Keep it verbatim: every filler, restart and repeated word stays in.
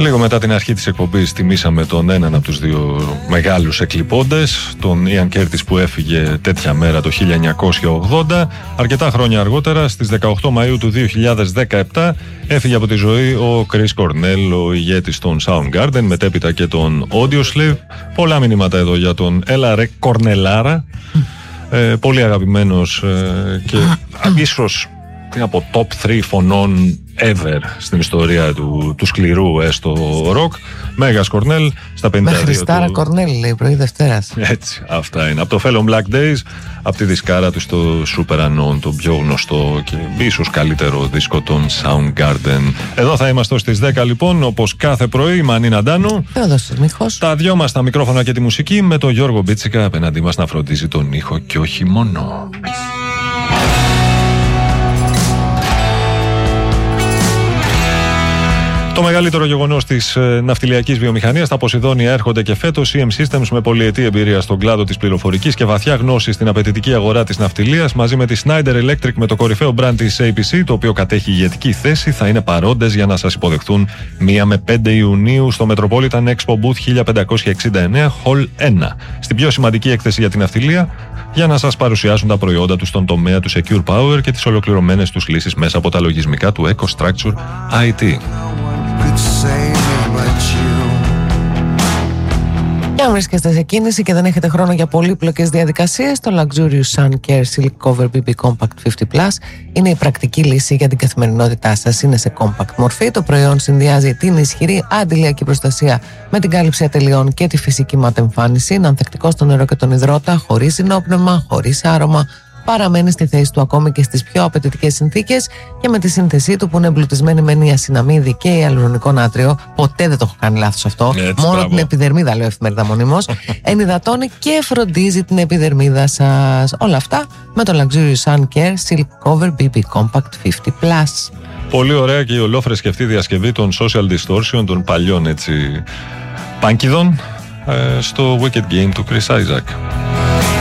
Λίγο μετά την αρχή της εκπομπής τιμήσαμε τον έναν από τους δύο μεγάλους εκλειπώντες, τον Ιαν Κέρτις, που έφυγε τέτοια μέρα το χίλια εννιακόσια ογδόντα. Αρκετά χρόνια αργότερα, στις δεκαοκτώ Μαΐου του δύο χιλιάδες δεκαεπτά, έφυγε από τη ζωή ο Chris Cornell, ο ηγέτης των Soundgarden, μετέπειτα και τον Audioslave. Πολλά μηνύματα εδώ για τον Έλα ρε Κορνελάρα. Ε, πολύ αγαπημένος ε, και ίσως από top τρία φωνών ever στην ιστορία του, του σκληρού έστω ροκ. Μέγας Κορνέλ στα πενήντα δύο. Με Χριστάρα του... Κορνέλ λέει πρωί Δευτέρας. Έτσι, αυτά είναι. Από το Fellow Black Days, από τη δισκάρα του στο Super Unknown, το πιο γνωστό και ίσως καλύτερο δίσκο των Soundgarden. Εδώ θα είμαστε στις δέκα λοιπόν, όπως κάθε πρωί, η Μανίνα Ντάνου. Τα δυο μας τα μικρόφωνα και τη μουσική, με τον Γιώργο Μπίτσικα απέναντί μας να φροντίζει τον ήχο και όχι μόνο. Το μεγαλύτερο γεγονός της ε, ναυτιλιακής βιομηχανίας, τα Ποσειδόνια έρχονται και φέτος. η E M Systems, με πολυετή εμπειρία στον κλάδο της πληροφορικής και βαθιά γνώση στην απαιτητική αγορά της ναυτιλίας, μαζί με τη Schneider Electric, με το κορυφαίο brand της έι πι σι, το οποίο κατέχει ηγετική θέση, θα είναι παρόντες για να σας υποδεχθούν μία με πέντε Ιουνίου στο Metropolitan Expo Booth χίλια πεντακόσια εξήντα εννέα, Hall ένα. Στην πιο σημαντική έκθεση για την ναυτιλία, για να σας παρουσιάσουν τα προϊόντα τους στον τομέα του Secure Power και τις ολοκληρωμένες τους λύσεις μέσα από τα λογισμικά του EcoStruxure άι τι. Και αν βρίσκεστε σε κίνηση και δεν έχετε χρόνο για πολύπλοκες διαδικασίες, το Luxurious Sun Care Silk Cover μπι μπι Compact πενήντα Plus είναι η πρακτική λύση για την καθημερινότητά σας. Είναι σε compact μορφή. Το προϊόν συνδυάζει την ισχυρή αντιλιακή προστασία με την κάλυψη ατελειών και τη φυσική ματεμφάνιση. Είναι ανθεκτικό στο νερό και τον υδρότα, χωρίς συνόπνευμα, χωρίς άρωμα. Παραμένει στη θέση του ακόμη και στις πιο απαιτητικές συνθήκες, και με τη σύνθεσή του που είναι εμπλουτισμένη με νιασιναμίδι και ιαλουρονικό νάτριο, ποτέ δεν το έχω κάνει λάθος αυτό, έτσι, μόνο μπράβο. Την επιδερμίδα λέω εφημερίδα μονίμως, ενυδατώνει και φροντίζει την επιδερμίδα σας. Όλα αυτά με το Luxurious Sun Care Silk Cover μπι μπι Compact πενήντα Plus. Πολύ ωραία και η ολόφρεσκευτή διασκευή των Social Distortion, των παλιών έτσι πάνκιδων, στο Wicked Game του Chris Isaac.